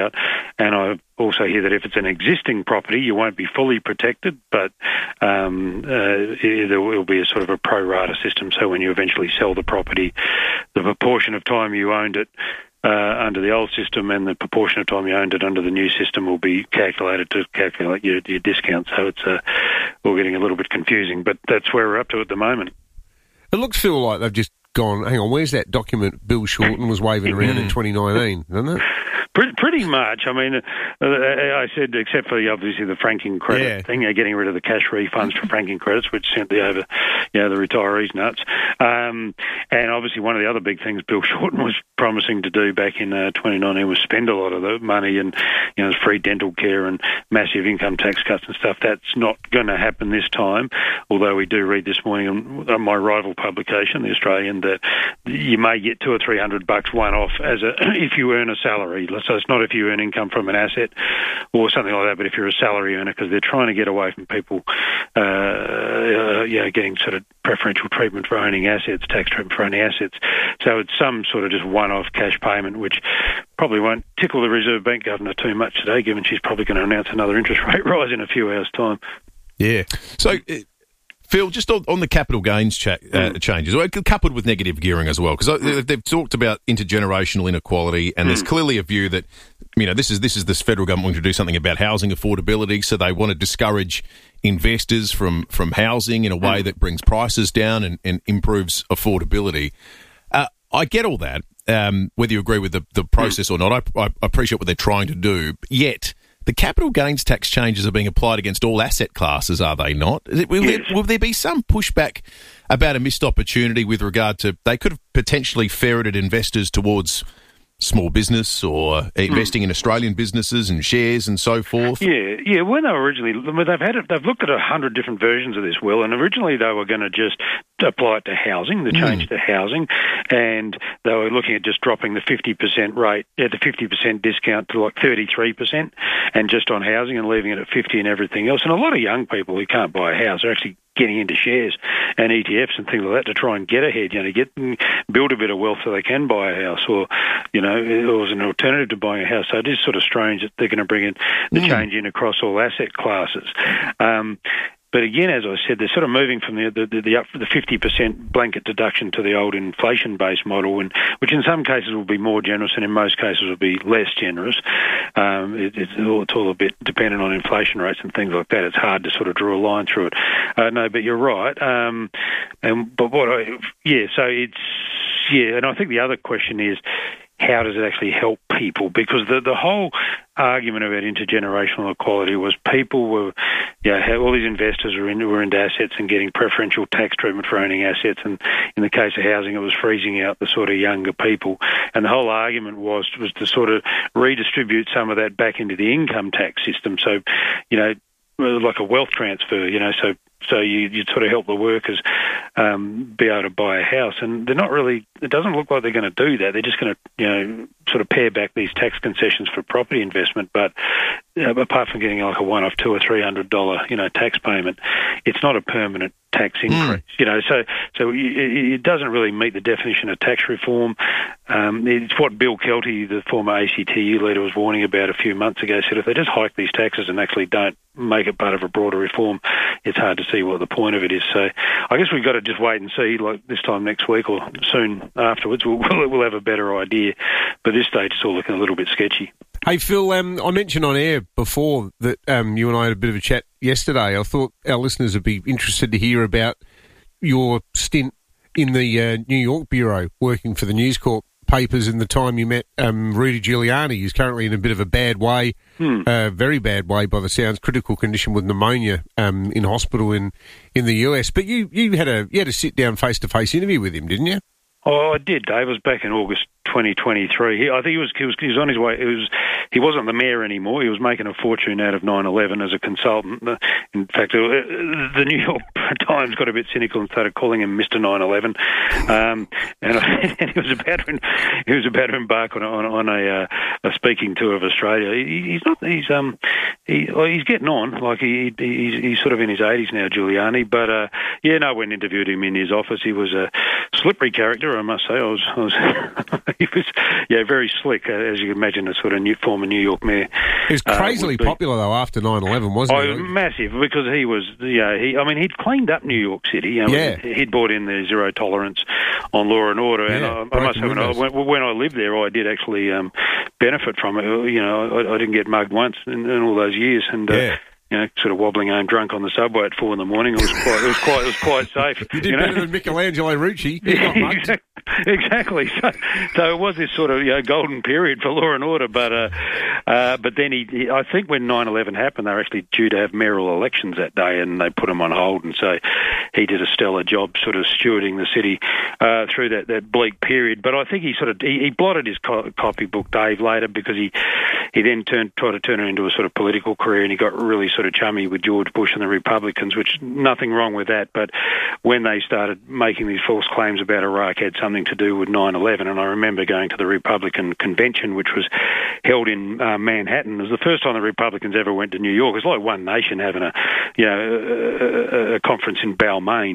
And I also hear that if it's an existing property, you won't be fully protected, but there will be a sort of a pro rata system. So when you eventually sell the property, the proportion of time you owned it under the old system and the proportion of time you owned it under the new system will be calculated to calculate your discount. So it's all getting a little bit confusing, but that's where we're up to at the moment. It looks, Phil, like they've just gone, hang on, where's that document Bill Shorten was waving around in 2019, doesn't it? Pretty much. I mean, I said, except for obviously the franking credit thing, getting rid of the cash refunds for franking credits, which sent the retirees nuts. And obviously one of the other big things Bill Shorten was promising to do back in 2019 was spend a lot of the money and, free dental care and massive income tax cuts and stuff. That's not going to happen this time, although we do read this morning on my rival publication, The Australian, that you may get $200 or $300 one-off if you earn a salary. So it's not if you earn income from an asset or something like that, but if you're a salary earner, because they're trying to get away from people getting sort of preferential treatment for owning assets, tax treatment for owning assets. So it's some sort of just one-off cash payment, which probably won't tickle the Reserve Bank governor too much today, given she's probably going to announce another interest rate rise in a few hours' time. Yeah. So, Phil, just on the capital gains changes, coupled with negative gearing as well, because they've talked about intergenerational inequality, and there's clearly a view that, this is this federal government wanting to do something about housing affordability, so they want to discourage investors from housing in a way that brings prices down and improves affordability. I get all that, whether you agree with the process or not. I appreciate what they're trying to do, yet the capital gains tax changes are being applied against all asset classes, are they not? Will there be some pushback about a missed opportunity with regard to they could have potentially ferreted investors towards small business or investing in Australian businesses and shares and so forth? Yeah. When they were originally, they've looked at 100 different versions of this, Will, and originally they were going to just apply it to housing, the change to housing, and they were looking at just dropping the 50% rate, the 50% discount to like 33%, and just on housing and leaving it at 50 and everything else. And a lot of young people who can't buy a house are actually getting into shares and ETFs and things like that to try and get ahead, build a bit of wealth so they can buy a house or as an alternative to buying a house. So it is sort of strange that they're going to bring in the change in across all asset classes. But again, as I said, they're sort of moving from the 50% blanket deduction to the old inflation-based model, which in some cases will be more generous and in most cases will be less generous. It's all a bit dependent on inflation rates and things like that. It's hard to sort of draw a line through it. No, but you're right. And I think the other question is, how does it actually help people? Because the whole argument about intergenerational equality was people were, all these investors were into assets and getting preferential tax treatment for owning assets, and in the case of housing, it was freezing out the sort of younger people. And the whole argument was to sort of redistribute some of that back into the income tax system. So, like a wealth transfer, so you'd sort of help the workers be able to buy a house. And they're not really, it doesn't look like they're going to do that. They're just going to, sort of pare back these tax concessions for property investment. But apart from getting like a one-off $200 or $300, tax payment, it's not a permanent tax increase. So it doesn't really meet the definition of tax reform. It's what Bill Kelty, the former ACTU leader, was warning about a few months ago. Said if they just hike these taxes and actually don't make it part of a broader reform, it's hard to see what the point of it is. So I guess we've got to just wait and see, like this time next week or soon afterwards, we'll have a better idea. But at this stage, it's all looking a little bit sketchy. Hey, Phil, I mentioned on air before that you and I had a bit of a chat yesterday. I thought our listeners would be interested to hear about your stint in the New York Bureau, working for the News Corp papers, and the time you met Rudy Giuliani, who's currently in a bit of a bad way, very bad way by the sounds, critical condition with pneumonia in hospital in the US. But you had a sit-down face-to-face interview with him, didn't you? Oh, I did, Dave. It was back in August 2023. I think he was on his way. He wasn't the mayor anymore. He was making a fortune out of 9/11 as a consultant. In fact, the New York Times got a bit cynical and started calling him Mr. 9/11. And he was about to embark on a speaking tour of Australia. He's getting on. Like he's sort of in his 80s now, Giuliani. But I went and interviewed him in his office. He was slippery character, I must say. He was very slick, as you can imagine, a sort of former New York mayor. He was crazily popular, though, after 9/11, wasn't he? Oh, massive, because he was, he'd cleaned up New York City. He'd brought in the zero tolerance on law and order, and I must have, when I lived there, I did actually benefit from it. I didn't get mugged once in all those years, and sort of wobbling home drunk on the subway at 4 a.m. It was quite safe. You did better than Michelangelo Rucci. Exactly. So it was this sort of golden period for law and order, but then I think when 9/11 happened, they were actually due to have mayoral elections that day, and they put him on hold, and so he did a stellar job sort of stewarding the city through that bleak period. But I think he blotted his copybook, Dave, later, because he then tried to turn it into a sort of political career, and he got really sort of chummy with George Bush and the Republicans, which nothing wrong with that. But when they started making these false claims about Iraq had something to do with 9/11, and I remember going to the Republican convention, which was held in Manhattan. It was the first time the Republicans ever went to New York. It was like One Nation having a conference in Balmain.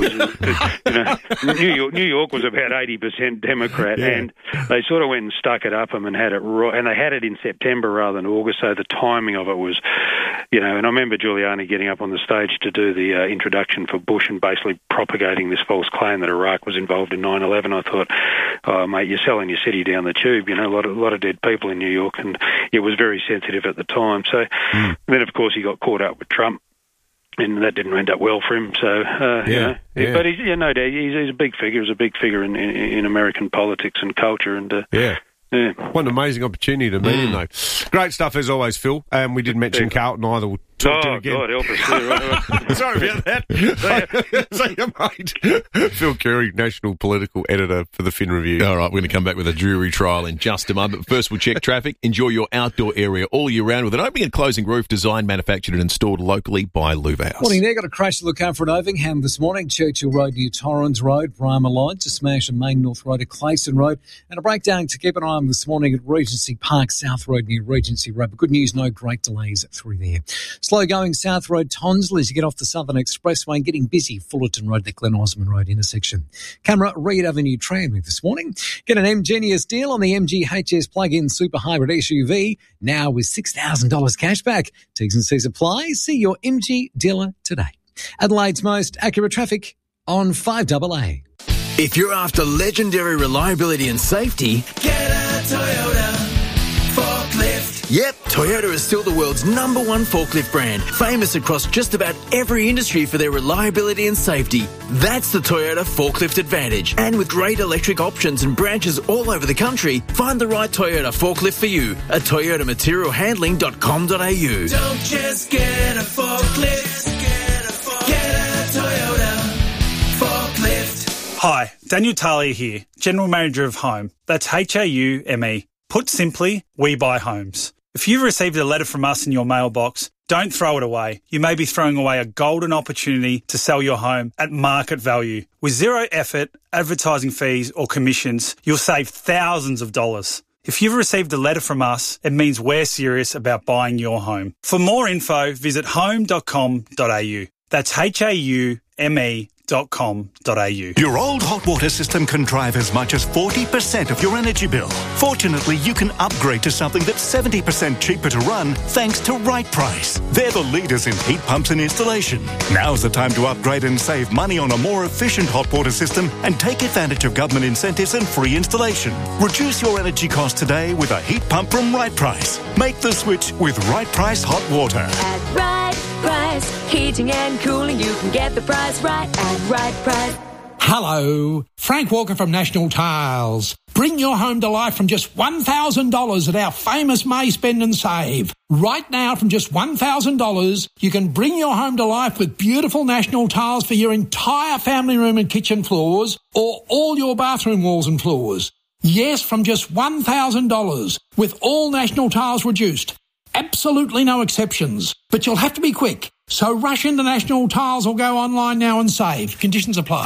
New York was about 80% Democrat, and they sort of went and stuck it up and had it and they had it in September rather than August, so the timing of it was, and I remember Giuliani getting up on the stage to do the introduction for Bush and basically propagating this false claim that Iraq was involved in 9/11. I thought, oh, mate, you're selling your city down the tube, a lot of dead people in New York, and it was very sensitive at the time. So then, of course, he got caught up with Trump, and that didn't end up well for him. So, but he's, no doubt, he's a big figure. He's a big figure in American politics and culture, and what an amazing opportunity to meet him, though. Great stuff as always, Phil. We didn't mention Carlton either. We'll talk to him again. God, help us. Sorry about that. See you, mate. Phil Curry, National Political Editor for the Fin Review. All right, we're going to come back with a jury trial in just a moment. But first, we'll check traffic. Enjoy your outdoor area all year round with an opening and closing roof designed, manufactured and installed locally by Louva House. Morning there. Got a crash to look out for at Ovingham this morning. Churchill Road near Torrens Road, Brahma Lodge, a smash on Main North Road at Clayson Road, and a breakdown to keep an eye on this morning at Regency Park, South Road near Regency Road. But good news, no great delays through there. Slow going South Road Tonsley as you get off the Southern Expressway and getting busy Fullerton Road, the Glen Osmond Road intersection. Camera Reed Avenue Tramway this morning. Get an MGenius deal on the MG HS plug-in super hybrid SUV now with $6,000 cash back. T's and C's apply. See your MG dealer today. Adelaide's most accurate traffic on 5AA. If you're after legendary reliability and safety, get a Toyota forklift. Yep, Toyota is still the world's #1 forklift brand, famous across just about every industry for their reliability and safety. That's the Toyota Forklift Advantage. And with great electric options and branches all over the country, find the right Toyota forklift for you at toyotamaterialhandling.com.au. Don't just get a forklift, get a Toyota forklift. Hi, Daniel Talia here, General Manager of Home. That's HAUME. Put simply, we buy homes. If you've received a letter from us in your mailbox, don't throw it away. You may be throwing away a golden opportunity to sell your home at market value. With zero effort, advertising fees or commissions, you'll save thousands of dollars. If you've received a letter from us, it means we're serious about buying your home. For more info, visit home.com.au. That's HAUME.com.au. Your old hot water system can drive as much as 40% of your energy bill. Fortunately, you can upgrade to something that's 70% cheaper to run thanks to Right Price. They're the leaders in heat pumps and installation. Now's the time to upgrade and save money on a more efficient hot water system and take advantage of government incentives and free installation. Reduce your energy costs today with a heat pump from Right Price. Make the switch with Right Price Hot Water. At Right Price, heating and cooling, you can get the price right at Right Price. Hello, Frank Walker from National Tiles. Bring your home to life from just $1,000 at our famous May Spend and Save. Right now, from just $1,000, you can bring your home to life with beautiful National Tiles for your entire family room and kitchen floors or all your bathroom walls and floors. Yes, from just $1,000 with all National Tiles reduced. Absolutely no exceptions. But you'll have to be quick. So rush into National Tiles or go online now and save. Conditions apply.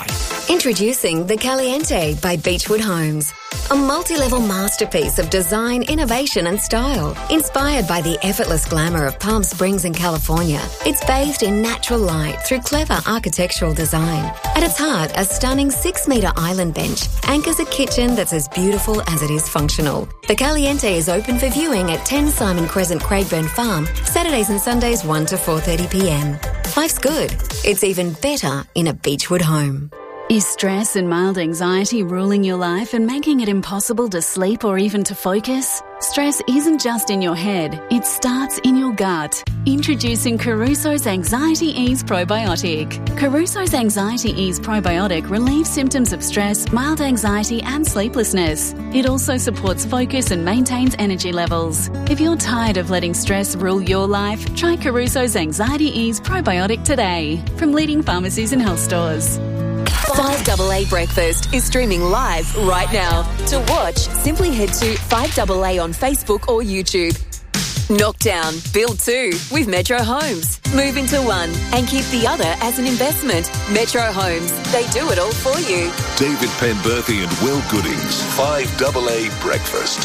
Introducing the Caliente by Beechwood Homes. A multi-level masterpiece of design, innovation and style. Inspired by the effortless glamour of Palm Springs in California, it's bathed in natural light through clever architectural design. At its heart, a stunning 6-metre island bench anchors a kitchen that's as beautiful as it is functional. The Caliente is open for viewing at 10 Simon Crescent, Craigburn Farm, Saturdays and Sundays 1 to 4:30pm. Life's good. It's even better in a Beechwood home. Is stress and mild anxiety ruling your life and making it impossible to sleep or even to focus? Stress isn't just in your head, it starts in your gut. Introducing Caruso's Anxiety Ease Probiotic. Caruso's Anxiety Ease Probiotic relieves symptoms of stress, mild anxiety and sleeplessness. It also supports focus and maintains energy levels. If you're tired of letting stress rule your life, try Caruso's Anxiety Ease Probiotic today from leading pharmacies and health stores. 5AA Breakfast is streaming live right now. To watch, simply head to 5AA on Facebook or YouTube. Knock down, build two with Metro Homes. Move into one and keep the other as an investment. Metro Homes, they do it all for you. David Penberthy and Will Goodings, 5AA Breakfast.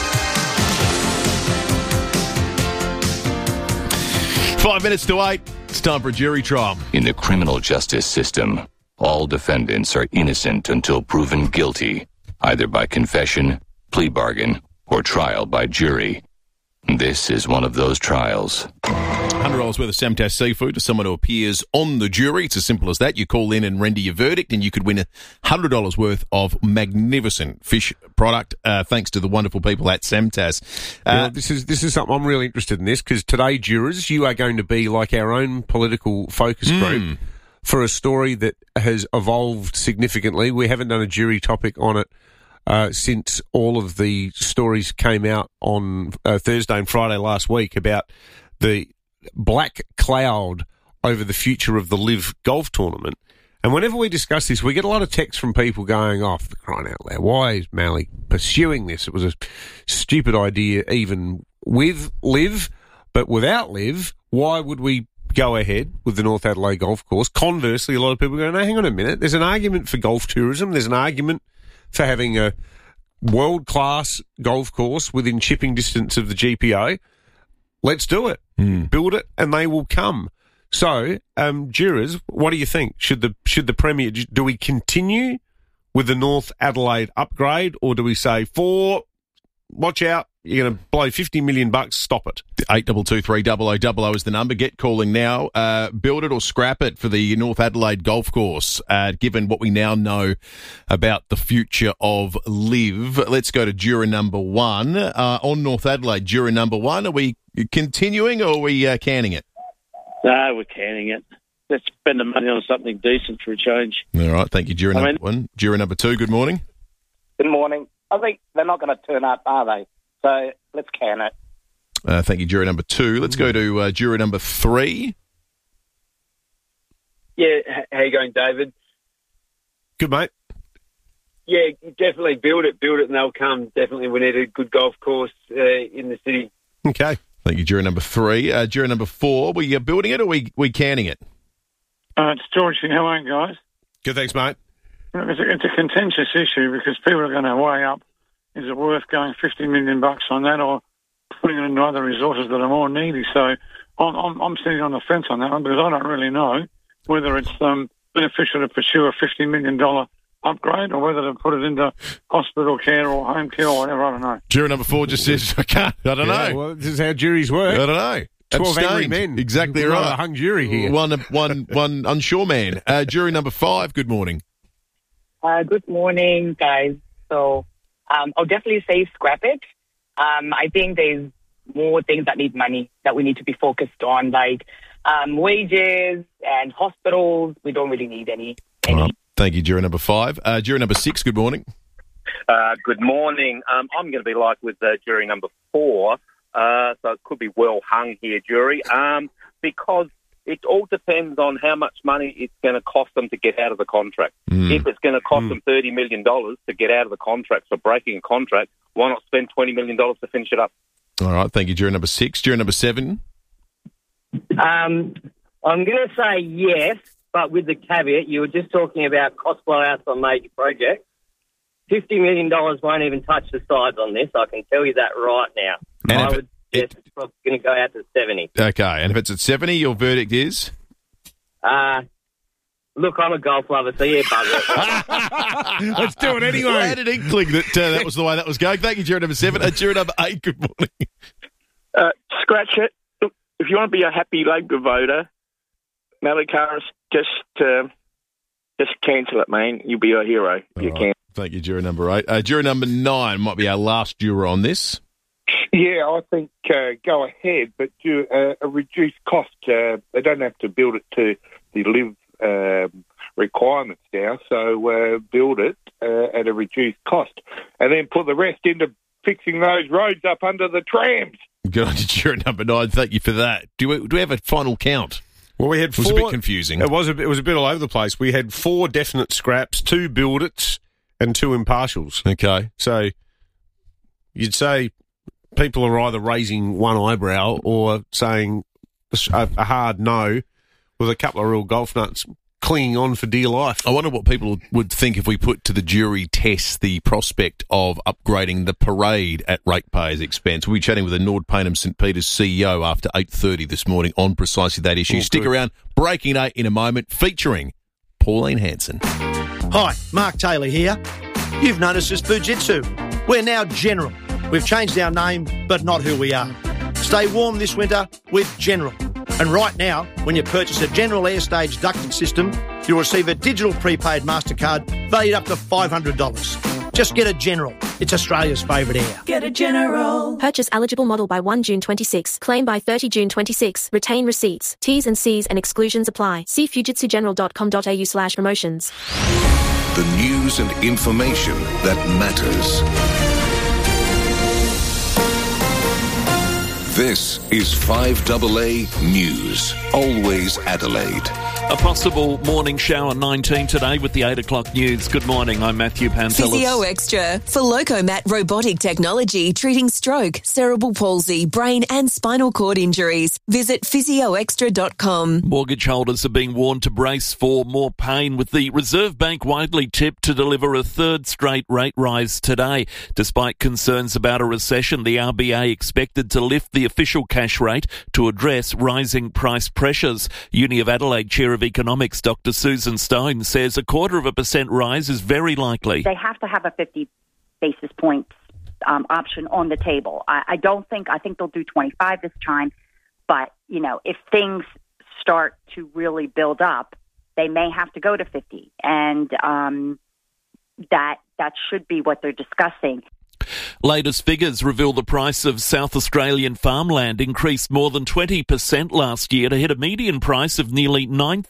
5 minutes to 8. It's time for a jury trial. In the criminal justice system, all defendants are innocent until proven guilty, either by confession, plea bargain, or trial by jury. This is one of those trials. $100 worth of Samtas seafood to someone who appears on the jury. It's as simple as that. You call in and render your verdict, and you could win $100 worth of magnificent fish product, thanks to the wonderful people at Samtas. This is something I'm really interested in this, because today, jurors, you are going to be like our own political focus group for a story that has evolved significantly. We haven't done a jury topic on it since all of the stories came out on Thursday and Friday last week about the black cloud over the future of the Live Golf Tournament. And whenever we discuss this, we get a lot of texts from people going, oh, for crying out loud, why is Malik pursuing this? It was a stupid idea even with Live, but without Live, why would we go ahead with the North Adelaide Golf Course? Conversely, a lot of people go, no, hang on a minute. There's an argument for golf tourism. There's an argument for having a world-class golf course within chipping distance of the GPO. Let's do it. Build it, and they will come. So, jurors, what do you think? Should the Premier, do we continue with the North Adelaide upgrade, or do we say, watch out, you're going to blow $50 million, stop it? 8223 is the number. Get calling now. Build it or scrap it for the North Adelaide Golf Course, given what we now know about the future of Live. Let's go to juror number 1. On North Adelaide, juror number 1, are we continuing or are we canning it? No, we're canning it. Let's spend the money on something decent for a change. All right, thank you, juror number 1. Juror number 2, good morning. Good morning. I think they're not going to turn up, are they? So let's can it. Thank you, juror number 2. Let's go to juror number 3. Yeah, how you going, David? Good, mate. Yeah, definitely build it, and they'll come. Definitely, we need a good golf course in the city. Okay. Thank you, juror number 3. Juror number 4, we building it or we canning it? It's George here. How are you, guys? Good, thanks, mate. It's a contentious issue because people are going to weigh up, is it worth going $50 million on that or putting it into other resources that are more needy? So I'm sitting on the fence on that one because I don't really know whether it's beneficial to pursue a $50 million upgrade or whether to put it into hospital care or home care or whatever. I don't know. Juror number 4 just says, I don't know. Well, this is how juries work. I don't know. 12 angry Abstained. men. Exactly We're right. a hung jury here. One unsure man. Jury number 5, good morning. Good morning, guys. So I'll definitely say scrap it. I think there's more things that need money that we need to be focused on, like wages and hospitals. We don't really need any. All right. Thank you, juror number 5. Juror number 6, good morning. Good morning. I'm going to be like with jury number 4, so it could be well hung here, jury, because it all depends on how much money it's going to cost them to get out of the contract. If it's going to cost them $30 million to get out of the contract for breaking a contract, why not spend $20 million to finish it up? All right, thank you, juror number 6. Juror number 7. I'm going to say yes, but with the caveat, you were just talking about cost blowouts on major projects. $50 million won't even touch the sides on this. I can tell you that right now. And I would guess it's probably going to go out to 70. Okay, and if it's at 70, your verdict is? Look, I'm a golf lover, so yeah, bugger it. Let's do it anyway. I had an inkling that that was the way that was going. Thank you, jury number 7. Jury number 8, good morning. Scratch it. Look, if you want to be a happy Labor voter, Malakaris, just cancel it, man. You'll be a hero. You can. Thank you, jury number 8. Jury number 9 might be our last juror on this. Yeah, I think go ahead, but do a reduced cost. They don't have to build it to the live requirements now, so build it at a reduced cost, and then put the rest into fixing those roads up under the trams. Good on you, jury number 9. Thank you for that. Do we have a final count? Well, we had 4. It was a bit confusing. It was a bit all over the place. We had 4 definite scraps, 2 build-its, and 2 impartials. Okay. So you'd say people are either raising one eyebrow or saying a hard no with a couple of real golf nuts clinging on for dear life. I wonder what people would think if we put to the jury test the prospect of upgrading the parade at ratepayers' expense. We'll be chatting with the Nord Paynham St Peters CEO after 8:30 this morning on precisely that issue. Stick around. Breaking 8 in a moment, featuring Pauline Hanson. Hi, Mark Taylor here. You've noticed us Fujitsu. We're now General. We've changed our name, but not who we are. Stay warm this winter with General. And right now, when you purchase a General Airstage ducting system, you'll receive a digital prepaid MasterCard valued up to $500. Just get a General. It's Australia's favourite air. Get a General. Purchase eligible model by 1 June 26. Claim by 30 June 26. Retain receipts. T's and C's and exclusions apply. See fujitsugeneral.com.au/promotions. The news and information that matters. This is 5AA News. Always Adelaide. A possible morning shower 19 today with the 8 o'clock news. Good morning, I'm Matthew Pantelis. Physio Extra for Locomat robotic technology treating stroke, cerebral palsy, brain and spinal cord injuries. Visit physioextra.com. Mortgage holders are being warned to brace for more pain, with the Reserve Bank widely tipped to deliver a third straight rate rise today. Despite concerns about a recession, the RBA expected to lift the official cash rate to address rising price pressures. Uni of Adelaide Chair of Economics, Dr. Susan Stone, says 0.25% rise is very likely. They have to have a 50 basis points option on the table. I think they'll do 25 this time, but, if things start to really build up, they may have to go to 50, and that should be what they're discussing. Latest figures reveal the price of South Australian farmland increased more than 20% last year to hit a median price of nearly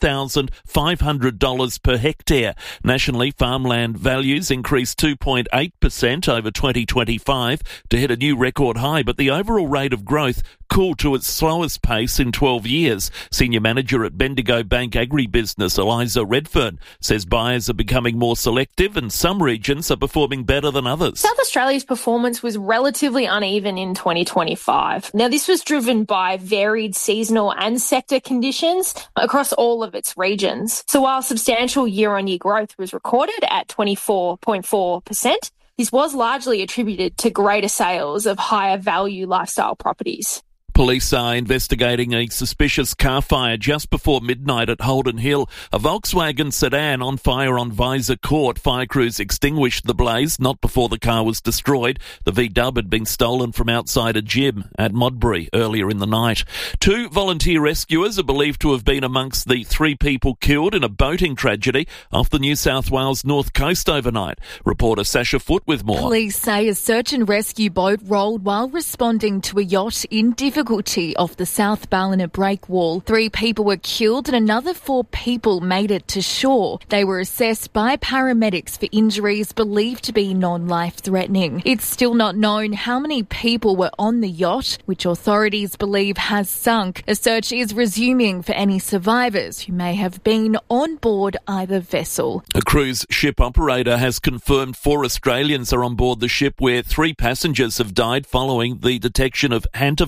$9,500 per hectare. Nationally, farmland values increased 2.8% over 2025 to hit a new record high, but the overall rate of growth cooled to its slowest pace in 12 years. Senior manager at Bendigo Bank Agribusiness, Eliza Redfern, says buyers are becoming more selective and some regions are performing better than others. South Australia's performance was relatively uneven in 2025. Now, this was driven by varied seasonal and sector conditions across all of its regions. So while substantial year-on-year growth was recorded at 24.4%, this was largely attributed to greater sales of higher value lifestyle properties. Police are investigating a suspicious car fire just before midnight at Holden Hill. A Volkswagen sedan on fire on Visor Court. Fire crews extinguished the blaze not before the car was destroyed. The VW had been stolen from outside a gym at Modbury earlier in the night. 2 volunteer rescuers are believed to have been amongst the 3 people killed in a boating tragedy off the New South Wales north coast overnight. Reporter Sasha Foote with more. Police say a search and rescue boat rolled while responding to a yacht in difficulty off the South Ballina breakwall. 3 people were killed and another 4 people made it to shore. They were assessed by paramedics for injuries believed to be non-life-threatening. It's still not known how many people were on the yacht, which authorities believe has sunk. A search is resuming for any survivors who may have been on board either vessel. A cruise ship operator has confirmed 4 Australians are on board the ship, where 3 passengers have died following the detection of hantavirus.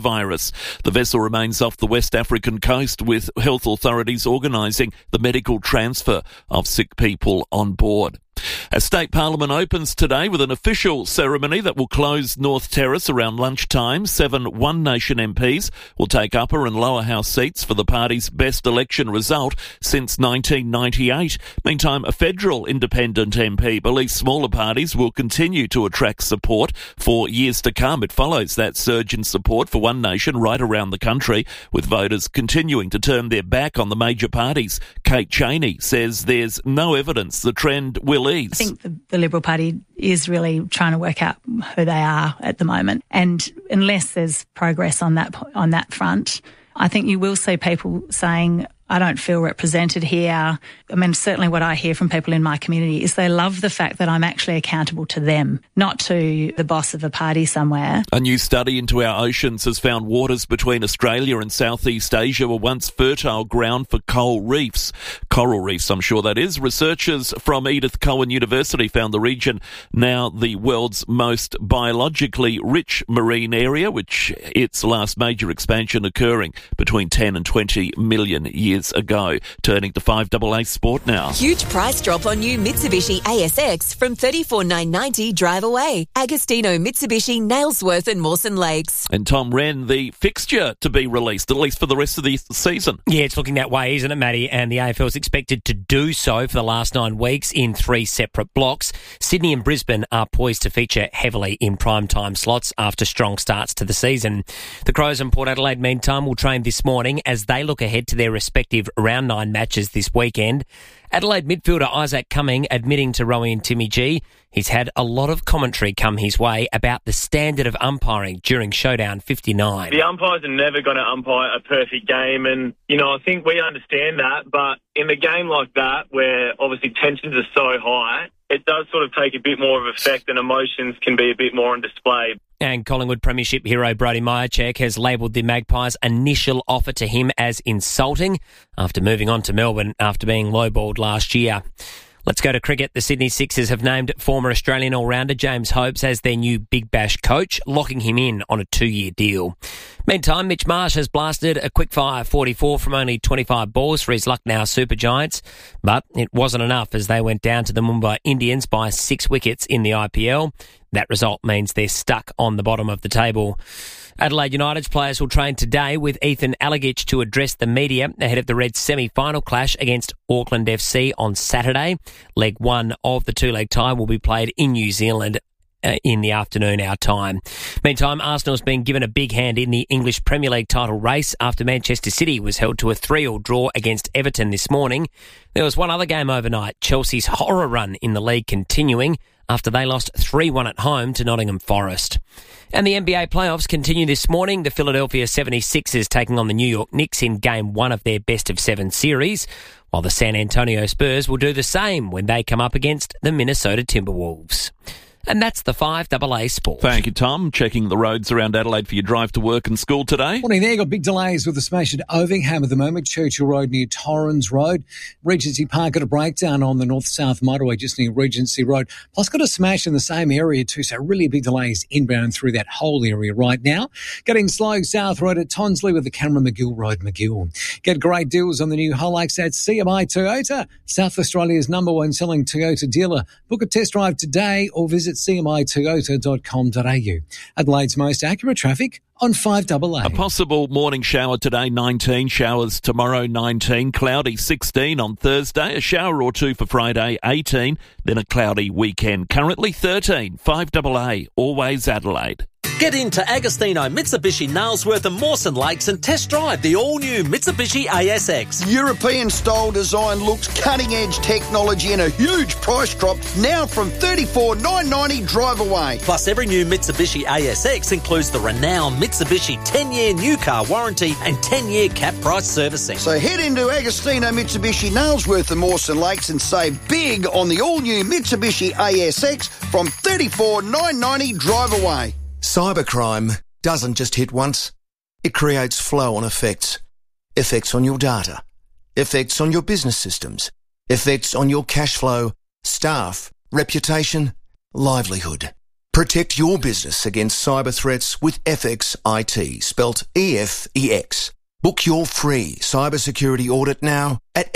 Cyprus. The vessel remains off the West African coast, with health authorities organising the medical transfer of sick people on board. As State Parliament opens today with an official ceremony that will close North Terrace around lunchtime, 7 One Nation MPs will take upper and lower house seats for the party's best election result since 1998. Meantime, a federal independent MP believes smaller parties will continue to attract support for years to come. It follows that surge in support for One Nation right around the country, with voters continuing to turn their back on the major parties. Kate Cheney says there's no evidence the trend will ease. I think the Liberal Party is really trying to work out who they are at the moment, and unless there's progress on that front, I think you will see people saying, I don't feel represented here. I mean, certainly what I hear from people in my community is they love the fact that I'm actually accountable to them, not to the boss of a party somewhere. A new study into our oceans has found waters between Australia and Southeast Asia were once fertile ground for coral reefs. Coral reefs, I'm sure that is. Researchers from Edith Cowan University found the region now the world's most biologically rich marine area, which its last major expansion occurring between 10 and 20 million years ago. Turning to 5AA Sport now. Huge price drop on new Mitsubishi ASX from $34,990 drive away. Agostino Mitsubishi, Nailsworth and Mawson Lakes. And Tom Wren, the fixture to be released, at least for the rest of the season. Yeah, it's looking that way, isn't it, Matty? And the AFL is expected to do so for the last 9 weeks in 3 separate blocks. Sydney and Brisbane are poised to feature heavily in prime time slots after strong starts to the season. The Crows and Port Adelaide, meantime, will train this morning as they look ahead to their respective round 9 matches this weekend. Adelaide midfielder Isaac Cumming admitting to Rowie and Timmy G he's had a lot of commentary come his way about the standard of umpiring during Showdown 59. The umpires are never going to umpire a perfect game, and, I think we understand that, but in a game like that, where obviously tensions are so high, it does sort of take a bit more of effect and emotions can be a bit more on display. And Collingwood Premiership hero Brody Myercheck has labelled the Magpies' initial offer to him as insulting after moving on to Melbourne after being lowballed last year. Let's go to cricket. The Sydney Sixers have named former Australian all-rounder James Hopes as their new Big Bash coach, locking him in on a 2-year deal. Meantime, Mitch Marsh has blasted a quick-fire 44 from only 25 balls for his Lucknow Super Giants, but it wasn't enough as they went down to the Mumbai Indians by 6 wickets in the IPL. That result means they're stuck on the bottom of the table. Adelaide United's players will train today with Ethan Alagich to address the media ahead of the Reds' semi-final clash against Auckland FC on Saturday. Leg 1 of the 2-leg tie will be played in New Zealand in the afternoon our time. Meantime, Arsenal's been given a big hand in the English Premier League title race after Manchester City was held to a 3-3 draw against Everton this morning. There was one other game overnight, Chelsea's horror run in the league continuing after they lost 3-1 at home to Nottingham Forest. And the NBA playoffs continue this morning. The Philadelphia 76ers taking on the New York Knicks in Game 1 of their best-of-7 series, while the San Antonio Spurs will do the same when they come up against the Minnesota Timberwolves. And that's the 5AA Sport. Thank you, Tom. Checking the roads around Adelaide for your drive to work and school today. Morning there. Got big delays with the smash at Ovingham at the moment. Churchill Road near Torrens Road. Regency Park got a breakdown on the north-south motorway just near Regency Road. Plus got a smash in the same area too, so really big delays inbound through that whole area right now. Getting slow South Road at Tonsley with the Cameron McGill Road, McGill. Get great deals on the new Hilux at CMI Toyota, South Australia's #1 selling Toyota dealer. Book a test drive today or visit cmitoyota.com.au. Adelaide's most accurate traffic on 5AA. A possible morning shower today, 19. Showers tomorrow, 19. Cloudy, 16 on Thursday. A shower or two for Friday, 18. Then a cloudy weekend. Currently 13. 5AA, always Adelaide. Get into Agostino Mitsubishi Nailsworth and Mawson Lakes and test drive the all-new Mitsubishi ASX. European-style design looks, cutting-edge technology and a huge price drop now from $34,990 drive away. Plus, every new Mitsubishi ASX includes the renowned Mitsubishi 10-year new car warranty and 10-year cap price servicing. So head into Agostino Mitsubishi Nailsworth and Mawson Lakes and save big on the all-new Mitsubishi ASX from $34,990 drive away. Cybercrime doesn't just hit once. It creates flow-on effects. Effects on your data. Effects on your business systems. Effects on your cash flow, staff, reputation, livelihood. Protect your business against cyber threats with FX IT, spelt EFEX. Book your free cybersecurity audit now at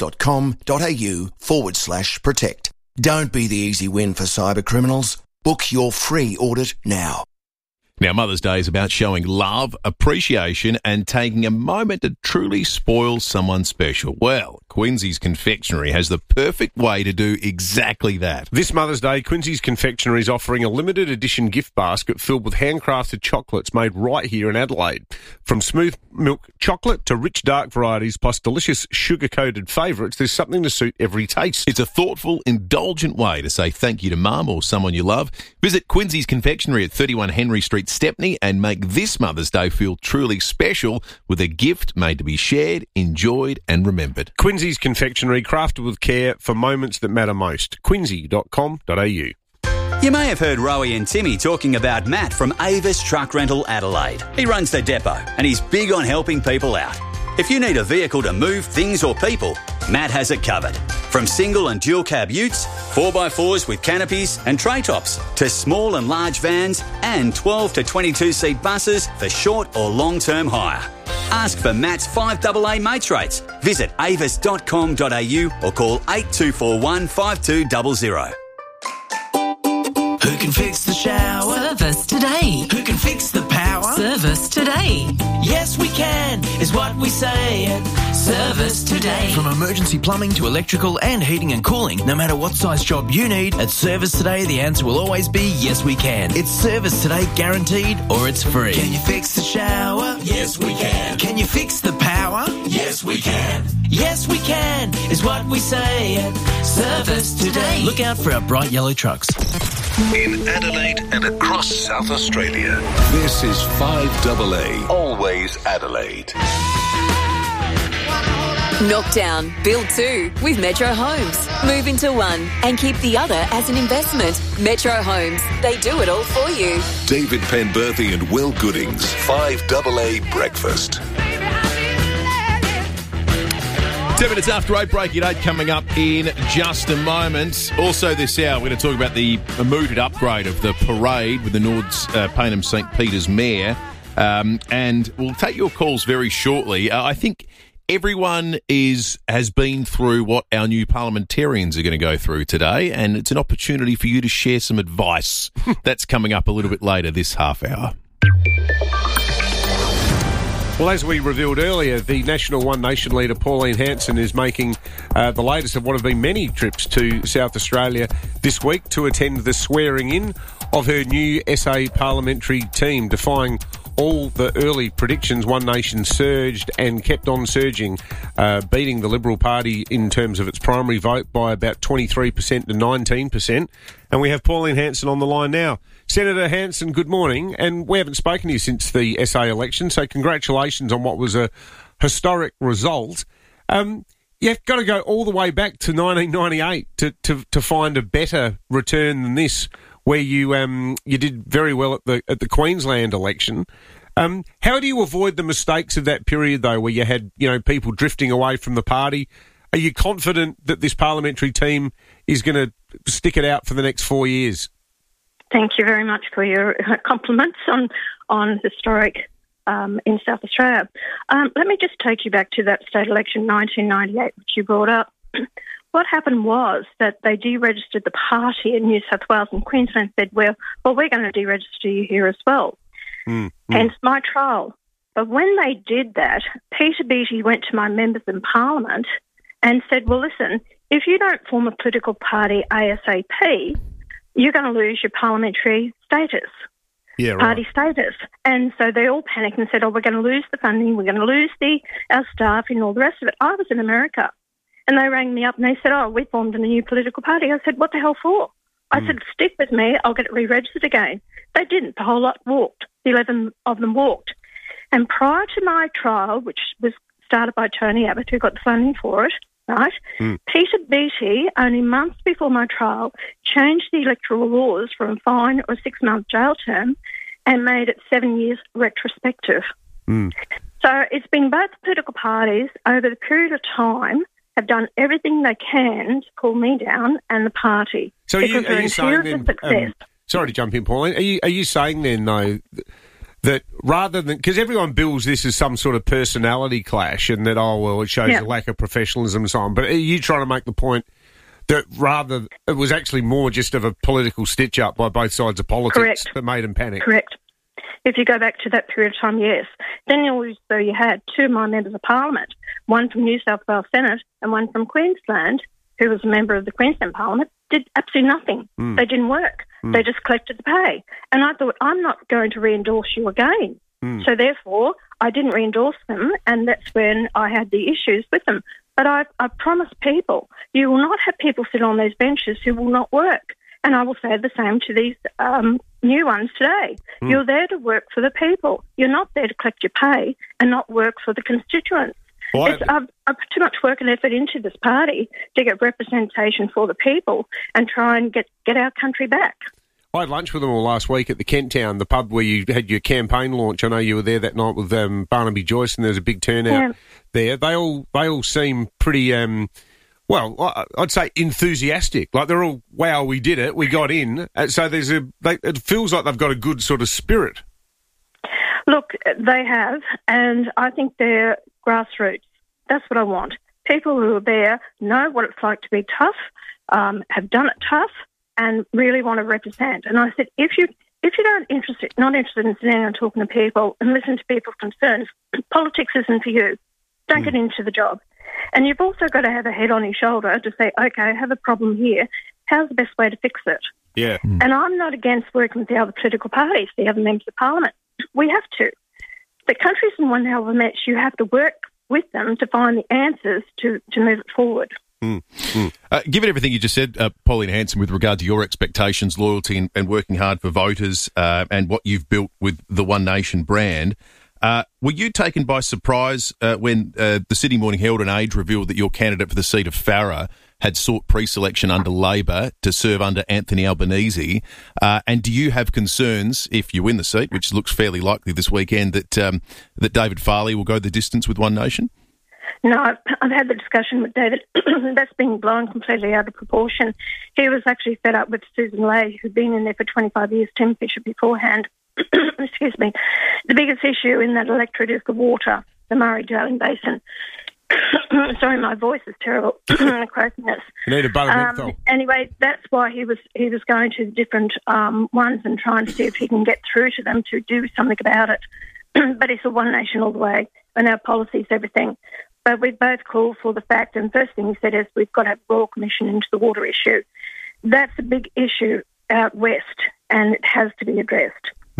fx.com.au/protect. Don't be the easy win for cyber criminals. Book your free audit now. Now, Mother's Day is about showing love, appreciation and taking a moment to truly spoil someone special. Well, Quincy's Confectionery has the perfect way to do exactly that. This Mother's Day, Quincy's Confectionery is offering a limited edition gift basket filled with handcrafted chocolates made right here in Adelaide. From smooth milk chocolate to rich dark varieties plus delicious sugar-coated favourites, there's something to suit every taste. It's a thoughtful, indulgent way to say thank you to Mum or someone you love. Visit Quincy's Confectionery at 31 Henry Street, Stepney, and make this Mother's Day feel truly special with a gift made to be shared, enjoyed and remembered. Quincy's Confectionery, crafted with care for moments that matter most. Quincy.com.au. You may have heard Rowie and Timmy talking about Matt from Avis Truck Rental Adelaide. He runs the depot and he's big on helping people out. If you need a vehicle to move things or people, Matt has it covered. From single and dual cab utes, 4x4s with canopies and tray tops, to small and large vans and 12 to 22 seat buses for short or long-term hire. Ask for Matt's 5AA mates rates. Visit avis.com.au or call 8241 5200. Who can fix the shower? Service today. Who can fix the power? Service today. Yes, we can, is what we say at Service Today. From emergency plumbing to electrical and heating and cooling, no matter what size job you need, at Service Today, the answer will always be yes, we can. It's Service Today guaranteed or it's free. Can you fix the shower? Yes, we can. Can you fix the power? Yes, we can. Yes, we can, is what we say at Service Today. Look out for our bright yellow trucks. In Adelaide and across South Australia, this is 5AA, always Adelaide. Knock down, build two with Metro Homes. Move into one and keep the other as an investment. Metro Homes, they do it all for you. David Penberthy and Will Goodings, 5AA Breakfast. 7 minutes after 8, breaking 8 coming up in just a moment. Also this hour, we're going to talk about the mooted upgrade of the parade with the Nords Payneham St Peter's Mayor. And we'll take your calls very shortly. I think everyone has been through what our new parliamentarians are going to go through today, and it's an opportunity for you to share some advice. That's coming up a little bit later this half hour. Well, as we revealed earlier, the National One Nation leader, Pauline Hanson, is making the latest of what have been many trips to South Australia this week to attend the swearing-in of her new SA parliamentary team, defying all the early predictions. One Nation surged and kept on surging, beating the Liberal Party in terms of its primary vote by about 23% to 19%. And we have Pauline Hanson on the line now. Senator Hanson, good morning. And we haven't spoken to you since the SA election, so congratulations on what was a historic result. You've got to go all the way back to 1998 to find a better return than this, where you did very well at the Queensland election. How do you avoid the mistakes of that period, though, where you had people drifting away from the party? Are you confident that this parliamentary team is going to stick it out for the next 4 years? Thank you very much for your compliments on historic in South Australia. Let me just take you back to that state election 1998, which you brought up. What happened was that they deregistered the party in New South Wales and Queensland, said, well, we're going to deregister you here as well. Hence my trial. But when they did that, Peter Beattie went to my members in Parliament and said, well, listen, if you don't form a political party ASAP, you're going to lose your parliamentary status, party status. And so they all panicked and said, we're going to lose the funding, we're going to lose our staff and all the rest of it. I was in America. And they rang me up and they said, we formed a new political party. I said, what the hell for? I said, stick with me, I'll get it re-registered again. They didn't. The whole lot walked. 11 of them walked. And prior to my trial, which was started by Tony Abbott, who got the funding for it, right, Peter Beattie, only months before my trial, changed the electoral laws from a fine or a 6-month jail term and made it 7 years retrospective. So it's been both political parties over the period of time have done everything they can to pull me down and the party. So are you saying then, sorry to jump in, Pauline. Are you saying then, though, that rather than... Because everyone bills this as some sort of personality clash and that, it shows a lack of professionalism and so on. But are you trying to make the point that rather it was actually more just of a political stitch-up by both sides of politics that made them panic? Correct. If you go back to that period of time, yes. Then you had two of my members of Parliament, one from New South Wales Senate and one from Queensland, who was a member of the Queensland Parliament, did absolutely nothing. They didn't work. They just collected the pay. And I thought, I'm not going to re-endorse you again. So therefore, I didn't re-endorse them, and that's when I had the issues with them. But I promised people, you will not have people sit on those benches who will not work. And I will say the same to these new ones today. You're there to work for the people. You're not there to collect your pay and not work for the constituents. I've put too much work and effort into this party to get representation for the people and try and get our country back. I had lunch with them all last week at the Kent Town, the pub where you had your campaign launch. I know you were there that night with Barnaby Joyce, and there was a big turnout there. They all seem pretty, I'd say enthusiastic. Like they're all, wow, we did it, we got in. So it feels like they've got a good sort of spirit. Look, they have, and I think they're grassroots. That's what I want. People who are there know what it's like to be tough, have done it tough, and really want to represent. And I said, if you're not interested in sitting and talking to people and listening to people's concerns, politics isn't for you. Don't get into the job. And you've also got to have a head on your shoulder to say, okay, I have a problem here. How's the best way to fix it? Yeah. And I'm not against working with the other political parties, the other members of Parliament. We have to. The countries in one hour match, you have to work with them to find the answers to move it forward. Given everything you just said, Pauline Hanson, with regard to your expectations, loyalty and working hard for voters and what you've built with the One Nation brand, were you taken by surprise when the Sydney Morning Herald and Age revealed that your candidate for the seat of Farrer had sought pre-selection under Labor to serve under Anthony Albanese? And do you have concerns, if you win the seat, which looks fairly likely this weekend, that David Farley will go the distance with One Nation? No, I've had the discussion with David. That's been blown completely out of proportion. He was actually fed up with Susan Lay, who'd been in there for 25 years, Tim Fisher beforehand. Excuse me. The biggest issue in that electorate is the water, the Murray-Darling Basin. Sorry, my voice is terrible. Croakiness. You need a buttermilk. Anyway, that's why he was going to different ones and trying to see if he can get through to them to do something about it. But it's a One Nation all the way, and our policies, everything. But we both called for the fact, and first thing he said is we've got to have a Royal Commission into the water issue. That's a big issue out west, and it has to be addressed.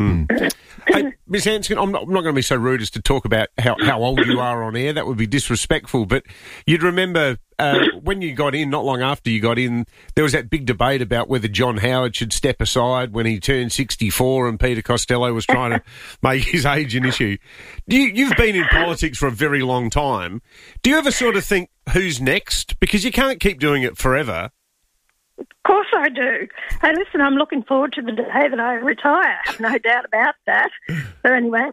Hey, Ms. Hanson, I'm not going to be so rude as to talk about how old you are on air. That would be disrespectful. But you'd remember when you got in, not long after you got in, there was that big debate about whether John Howard should step aside when he turned 64 and Peter Costello was trying to make his age an issue. You've been in politics for a very long time. Do you ever sort of think, who's next? Because you can't keep doing it forever. Of course I do. Hey, listen, I'm looking forward to the day that I retire. I have no doubt about that. So anyway,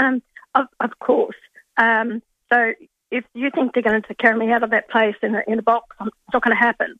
of course. So if you think they're going to carry me out of that place in a box, it's not going to happen.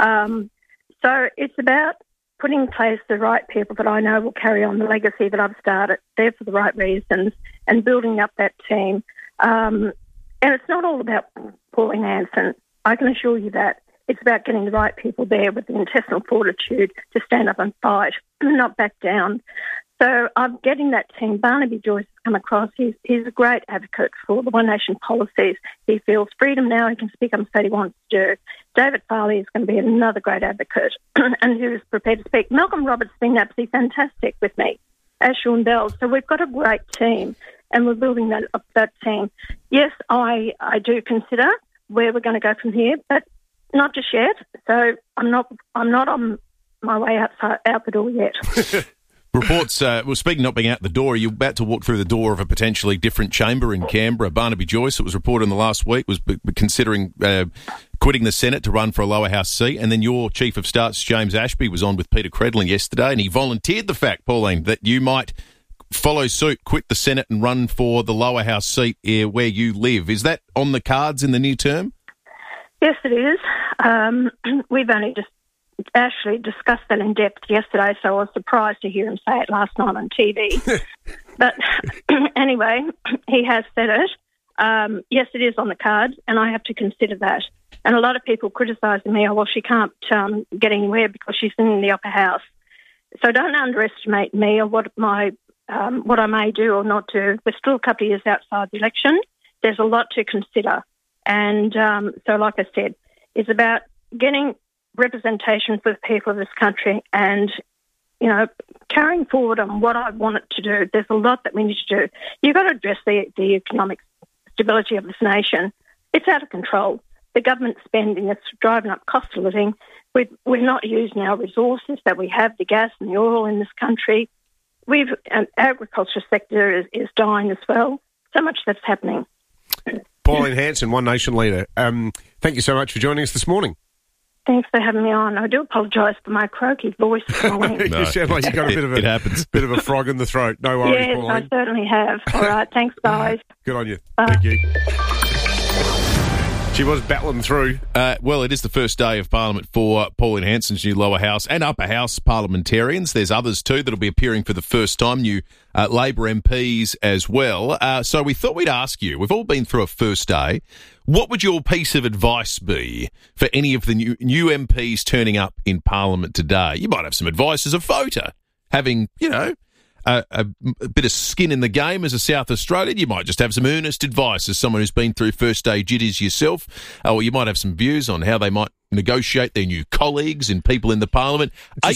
So it's about putting in place the right people that I know will carry on the legacy that I've started, there for the right reasons, and building up that team. And it's not all about Pauline Hanson. I can assure you that. It's about getting the right people there with the intestinal fortitude to stand up and fight, not back down. So I'm getting that team. Barnaby Joyce has come across. He's a great advocate for the One Nation policies. He feels freedom now. He can speak up and say what he wants to do. David Farley is going to be another great advocate and who is prepared to speak. Malcolm Roberts has been absolutely fantastic with me, as Sean Bell. So we've got a great team and we're building that team. Yes, I do consider where we're going to go from here, but not just yet. So I'm not on my way out the door yet. Reports, speaking of not being out the door, are you about to walk through the door of a potentially different chamber in Canberra? Barnaby Joyce, it was reported in the last week, was considering quitting the Senate to run for a lower house seat. And then your Chief of Staff's James Ashby was on with Peter Credlin yesterday, and he volunteered the fact, Pauline, that you might follow suit, quit the Senate and run for the lower house seat where you live. Is that on the cards in the near term? Yes, it is. We've only just Ashley discussed that in depth yesterday, so I was surprised to hear him say it last night on TV. But anyway, he has said it. Yes, it is on the cards, and I have to consider that. And a lot of people criticising me, she can't get anywhere because she's in the upper house. So don't underestimate me or what I may do or not do. We're still a couple of years outside the election. There's a lot to consider. And so, like I said, it's about getting representation for the people of this country and, carrying forward on what I want it to do. There's a lot that we need to do. You've got to address the economic stability of this nation. It's out of control. The government spending is driving up cost of living. We're not using our resources that we have, the gas and the oil in this country. Agriculture sector is dying as well. So much that's happening. Pauline Hanson, One Nation leader. Thank you so much for joining us this morning. Thanks for having me on. I do apologise for my croaky voice this morning. You sound like you've got bit of a frog in the throat. No worries, yes, Pauline. I certainly have. All right, thanks, guys. Good on you. Thank you. She was battling through. Well, it is the first day of Parliament for Pauline Hanson's new lower house and upper house parliamentarians. There's others too that'll be appearing for the first time, new Labor MPs as well. So we thought we'd ask you, we've all been through a first day, what would your piece of advice be for any of the new MPs turning up in Parliament today? You might have some advice as a voter, having, a bit of skin in the game as a South Australian. You might just have some earnest advice as someone who's been through first day jitters yourself, or you might have some views on how they might negotiate their new colleagues and people in the Parliament.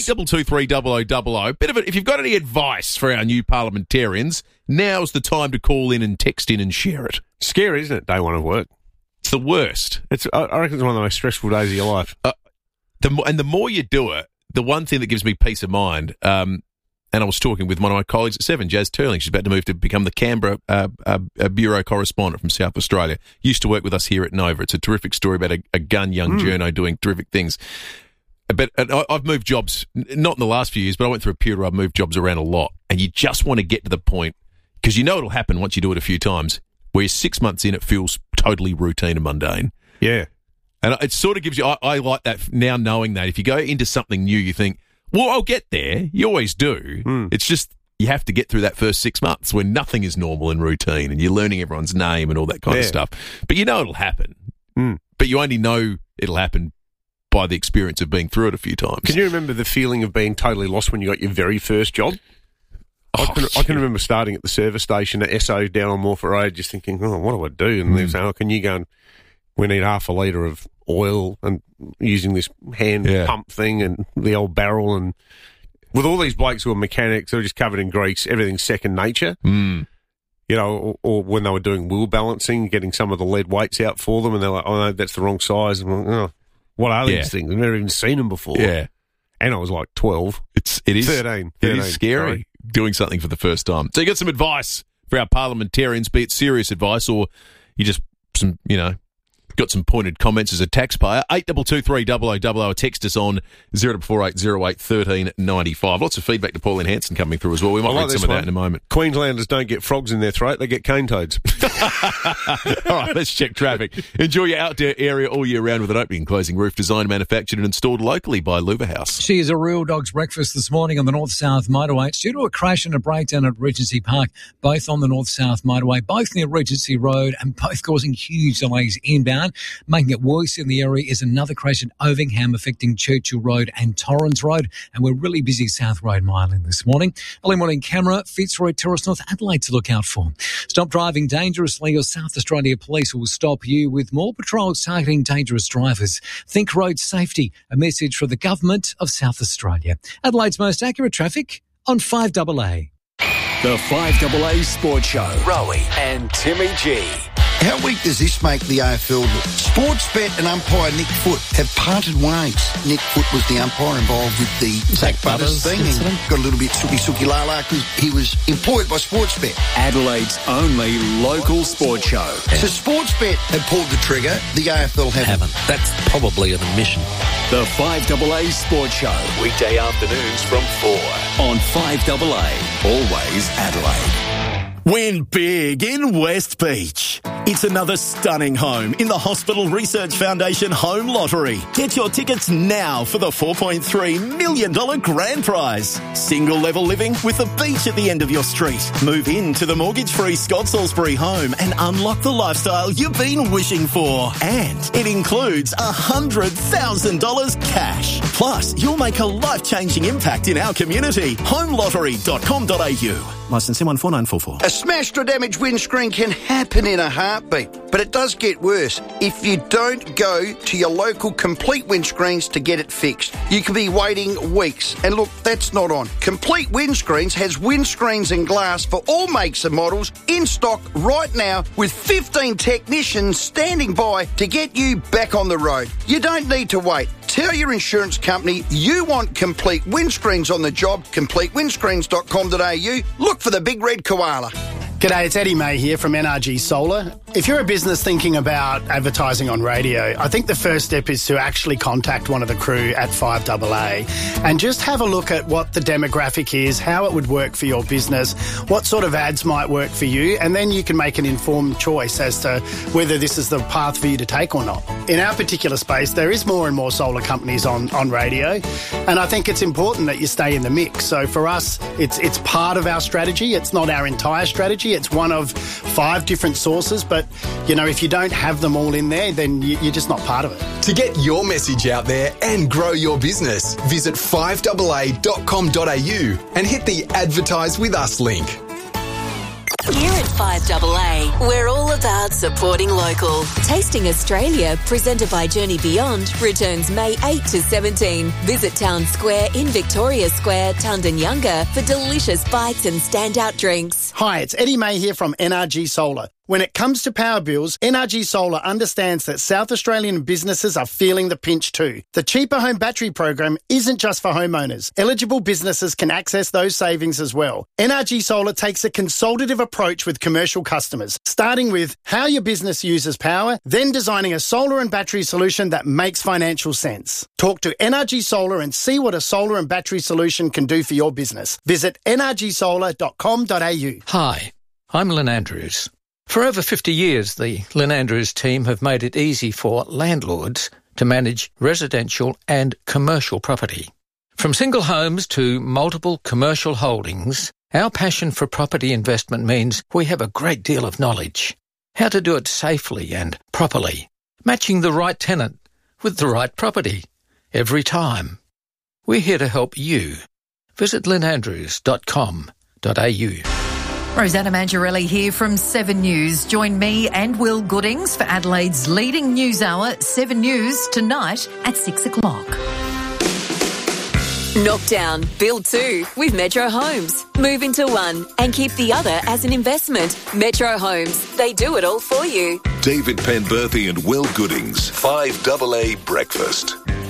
8223 if you've got any advice for our new parliamentarians, now's the time to call in and text in and share it. Scary, isn't it? Day one of work. It's the worst. I reckon it's one of the most stressful days of your life. The more you do it, the one thing that gives me peace of mind. And I was talking with one of my colleagues at 7, Jazz Turling. She's about to move to become the Canberra bureau correspondent from South Australia. Used to work with us here at Nova. It's a terrific story about a young journo doing terrific things. But I've moved jobs, not in the last few years, but I went through a period where I've moved jobs around a lot. And you just want to get to the point, because it'll happen once you do it a few times, where you're 6 months in, it feels totally routine and mundane. Yeah. And it sort of gives you, I like that now, knowing that if you go into something new, you think, well, I'll get there. You always do. It's just you have to get through that first 6 months when nothing is normal and routine and you're learning everyone's name and all that kind of stuff. But it'll happen. But you only know it'll happen by the experience of being through it a few times. Can you remember the feeling of being totally lost when you got your very first job? I can remember starting at the service station at SO down on Morphett Road just thinking, what do I do? And they're saying, can you go and we need half a litre of oil and using this hand pump thing and the old barrel, and with all these blokes who are mechanics who are just covered in grease, everything's second nature. Or when they were doing wheel balancing, getting some of the lead weights out for them, and they're like, no, that's the wrong size. And I'm like, what are these things? I've never even seen them before. Yeah. And I was like 12. It is 13. It is scary doing something for the first time. So you got some advice for our parliamentarians, be it serious advice or you just got some pointed comments as a taxpayer. 8223 text us on 048008 1395. Lots of feedback to Pauline Hanson coming through as well. We might read some of that in a moment. Queenslanders don't get frogs in their throat, they get cane toads. All right, let's check traffic. Enjoy your outdoor area all year round with an opening and closing roof designed, manufactured and installed locally by Luva House. She is a real dog's breakfast this morning on the North-South Motorway. It's due to a crash and a breakdown at Regency Park, both on the North-South Motorway, both near Regency Road and both causing huge delays inbound. Making it worse in the area is another crash at Ovingham affecting Churchill Road and Torrens Road, and we're really busy South Road Mile in this morning. Early morning camera, Fitzroy Terrace, North Adelaide to look out for. Stop driving dangerously or South Australia Police will stop you with more patrols targeting dangerous drivers. Think road safety, a message from the Government of South Australia. Adelaide's most accurate traffic on 5AA. The 5AA Sports Show. Rowie and Timmy G. How weak does this make the AFL look? Sportsbet and umpire Nick Foot have parted ways. Nick Foot was the umpire involved with the Zach Butters thing and got a little bit sooky la because he was employed by Sportsbet. Adelaide's only local sports show. So Sportsbet have pulled the trigger, the AFL haven't. That's probably an admission. The 5AA Sports Show. Weekday afternoons from 4 on 5AA. Always Adelaide. Win big in West Beach. It's another stunning home in the Hospital Research Foundation Home Lottery. Get your tickets now for the $4.3 million grand prize. Single level living with the beach at the end of your street. Move into the mortgage-free Scott Salisbury home and unlock the lifestyle you've been wishing for. And it includes $100,000 cash. Plus, you'll make a life-changing impact in our community. Homelottery.com.au. Licence M149444. A smashed or damaged windscreen can happen in a heartbeat, but it does get worse if you don't go to your local Complete Windscreens to get it fixed. You could be waiting weeks, and look, that's not on. Complete Windscreens has windscreens and glass for all makes and models in stock right now with 15 technicians standing by to get you back on the road. You don't need to wait. Tell your insurance company you want Complete Windscreens on the job. CompleteWindscreens.com.au. Look for the big red koala. G'day, it's Eddie May here from NRG Solar. If you're a business thinking about advertising on radio, I think the first step is to actually contact one of the crew at 5AA and just have a look at what the demographic is, how it would work for your business, what sort of ads might work for you, and then you can make an informed choice as to whether this is the path for you to take or not. In our particular space, there is more and more solar companies on radio, and I think it's important that you stay in the mix. So for us, it's part of our strategy. It's not our entire strategy. It's one of 5 different sources, but, you know, if you don't have them all in there, then you're just not part of it. To get your message out there and grow your business, visit 5AA.com.au and hit the Advertise With Us link. Here at 5AA, we're all about supporting local. Tasting Australia, presented by Journey Beyond, returns May 8 to 17. Visit Town Square in Victoria Square, Tundanyunga, for delicious bites and standout drinks. Hi, it's Eddie May here from NRG Solar. When it comes to power bills, NRG Solar understands that South Australian businesses are feeling the pinch too. The Cheaper Home Battery program isn't just for homeowners. Eligible businesses can access those savings as well. NRG Solar takes a consultative approach with commercial customers, starting with how your business uses power, then designing a solar and battery solution that makes financial sense. Talk to NRG Solar and see what a solar and battery solution can do for your business. Visit nrgsolar.com.au. Hi, I'm Lynn Andrews. For over 50 years, the Lynn Andrews team have made it easy for landlords to manage residential and commercial property. From single homes to multiple commercial holdings, our passion for property investment means we have a great deal of knowledge. How to do it safely and properly, matching the right tenant with the right property every time. We're here to help you. Visit lynandrews.com.au. Rosanna Mangiarelli here from 7 News. Join me and Will Goodings for Adelaide's leading news hour, 7 News, tonight at 6 o'clock. Knock down, build 2 with Metro Homes. Move into one and keep the other as an investment. Metro Homes, they do it all for you. David Penberthy and Will Goodings, 5AA Breakfast.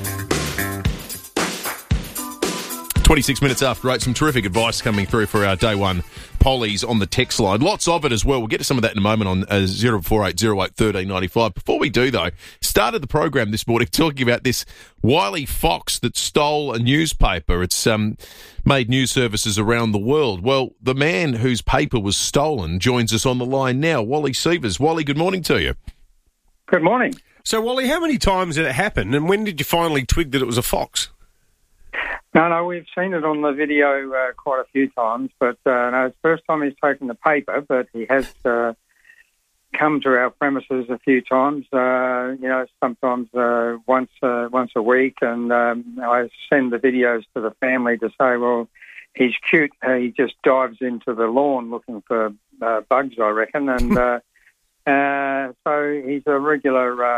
26 minutes after 8, some terrific advice coming through for our day one pollies on the text line. Lots of it as well. We'll get to some of that in a moment on 0480081395. Before we do, though, started the program this morning talking about this wily fox that stole a newspaper. It's made news services around the world. Well, the man whose paper was stolen joins us on the line now, Wally Sievers. Wally, good morning to you. Good morning. So, Wally, how many times did it happen, and when did you finally twig that it was a fox? No, we've seen it on the video quite a few times, but no, it's the first time he's taken the paper, but he has come to our premises a few times, sometimes once a week, and I send the videos to the family to say, well, he's cute. He just dives into the lawn looking for bugs, I reckon, and so he's a regular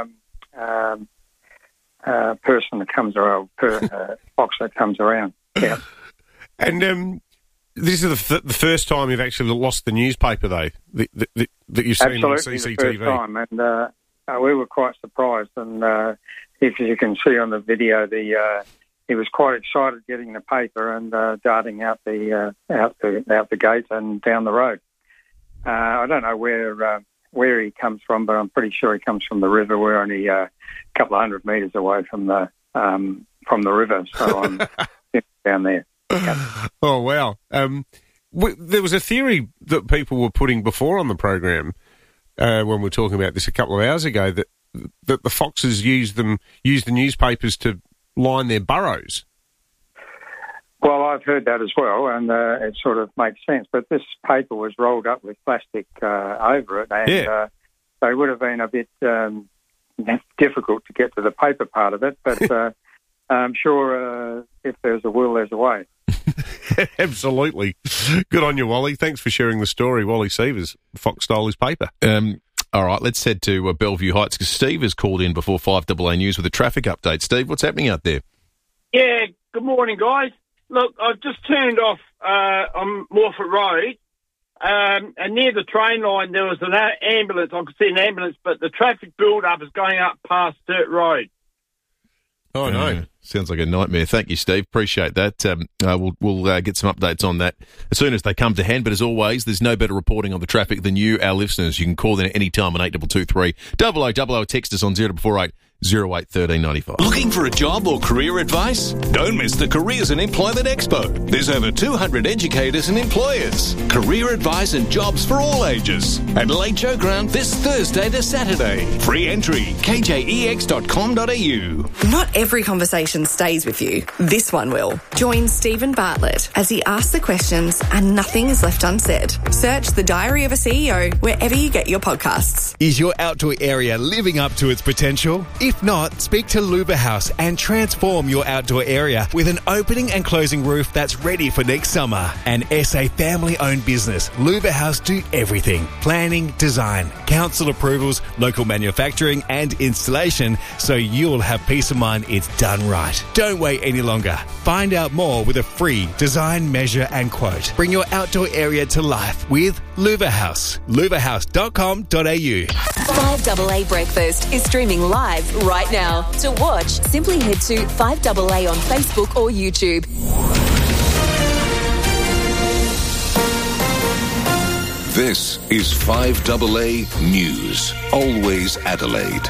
person that comes around, fox that comes around. Yeah. And this is the first time you've actually lost the newspaper, though, that you've seen on CCTV. Absolutely, the first time, and we were quite surprised. And if you can see on the video, he was quite excited getting the paper and darting out the gate and down the road. I don't know where he comes from, but I'm pretty sure he comes from the river. We're only a couple of 100 metres away from the river, so I'm down there. Yeah. Oh, wow. there was a theory that people were putting before on the program when we were talking about this a couple of hours ago that the foxes use the newspapers to line their burrows. Well, I've heard that as well, and it sort of makes sense. But this paper was rolled up with plastic over it, and they would have been a bit difficult to get to the paper part of it. But I'm sure if there's a will, there's a way. Absolutely. Good on you, Wally. Thanks for sharing the story. Wally Sievers, Fox stole his paper. All right, let's head to Bellevue Heights because Steve has called in before 5AA News with a traffic update. Steve, what's happening out there? Yeah, good morning, guys. Look, I've just turned off on Morford Road, and near the train line there was an ambulance. I could see an ambulance, but the traffic build-up is going up past Dirt Road. Oh, no. Sounds like a nightmare. Thank you, Steve. Appreciate that. We'll get some updates on that as soon as they come to hand. But as always, there's no better reporting on the traffic than you, our listeners. You can call in at any time on 8223 0000. Text us on 0448 08 1395. Looking for a job or career advice? Don't miss the Careers and Employment Expo. There's over 200 educators and employers. Career advice and jobs for all ages. Adelaide Showground this Thursday to Saturday. Free entry, kjex.com.au. Not every conversation stays with you. This one will. Join Stephen Bartlett as he asks the questions and nothing is left unsaid. Search The Diary of a CEO wherever you get your podcasts. Is your outdoor area living up to its potential? If not, speak to Luva House and transform your outdoor area with an opening and closing roof that's ready for next summer. An SA family-owned business, Luva House do everything. Planning, design, council approvals, local manufacturing and installation, so you'll have peace of mind it's done right. Don't wait any longer. Find out more with a free design, measure and quote. Bring your outdoor area to life with Luva House. luvahouse.com.au. 5AA Breakfast is streaming live right now. To watch, simply head to 5AA on Facebook or YouTube. This is 5AA News. Always Adelaide.